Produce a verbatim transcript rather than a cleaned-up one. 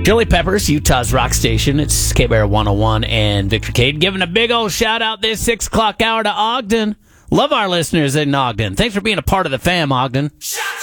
Chili Peppers, Utah's rock station. It's K-Bear one oh one and Victor Cade giving a big old shout out this six o'clock hour to Ogden. Love our listeners in Ogden. Thanks for being a part of the fam, Ogden.